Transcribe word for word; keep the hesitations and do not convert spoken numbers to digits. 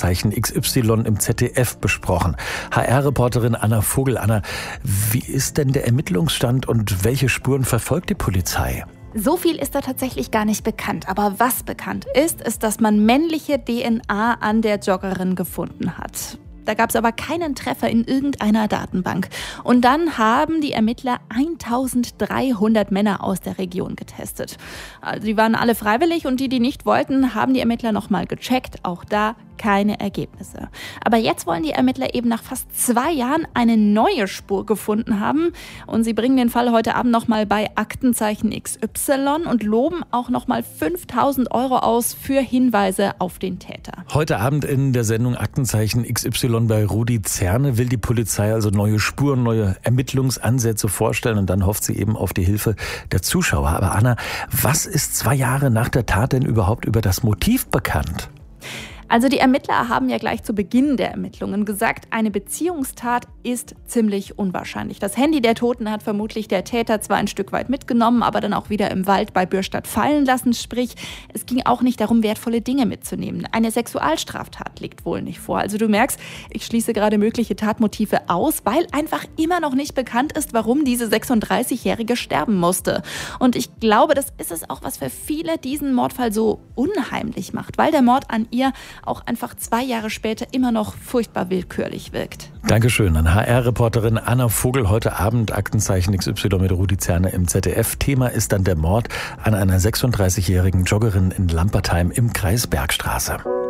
Aktenzeichen X Y im Z D F besprochen. H R-Reporterin Anna Vogel. Anna, wie ist denn der Ermittlungsstand und welche Spuren verfolgt die Polizei? So viel ist da tatsächlich gar nicht bekannt. Aber was bekannt ist, ist, dass man männliche D N A an der Joggerin gefunden hat. Da gab es aber keinen Treffer in irgendeiner Datenbank. Und dann haben die Ermittler eintausenddreihundert Männer aus der Region getestet. Also die waren alle freiwillig und die, die nicht wollten, haben die Ermittler nochmal gecheckt. Auch da keine Ergebnisse. Aber jetzt wollen die Ermittler eben nach fast zwei Jahren eine neue Spur gefunden haben. Und sie bringen den Fall heute Abend nochmal bei Aktenzeichen X Y und loben auch nochmal fünftausend Euro aus für Hinweise auf den Täter. Heute Abend in der Sendung Aktenzeichen X Y bei Rudi Zerne will die Polizei also neue Spuren, neue Ermittlungsansätze vorstellen und dann hofft sie eben auf die Hilfe der Zuschauer. Aber Anna, was ist zwei Jahre nach der Tat denn überhaupt über das Motiv bekannt? Also die Ermittler haben ja gleich zu Beginn der Ermittlungen gesagt, eine Beziehungstat ist ziemlich unwahrscheinlich. Das Handy der Toten hat vermutlich der Täter zwar ein Stück weit mitgenommen, aber dann auch wieder im Wald bei Bürstadt fallen lassen. Sprich, es ging auch nicht darum, wertvolle Dinge mitzunehmen. Eine Sexualstraftat liegt wohl nicht vor. Also du merkst, ich schließe gerade mögliche Tatmotive aus, weil einfach immer noch nicht bekannt ist, warum diese sechsunddreißigjährige sterben musste. Und ich glaube, das ist es auch, was für viele diesen Mordfall so unheimlich macht, weil der Mord an ihr auch einfach zwei Jahre später immer noch furchtbar willkürlich wirkt. Dankeschön an H R-Reporterin Anna Vogel. Heute Abend Aktenzeichen X Y mit Rudi Zerne im Z D F. Thema ist dann der Mord an einer sechsunddreißigjährigen Joggerin in Lampertheim im Kreis Bergstraße.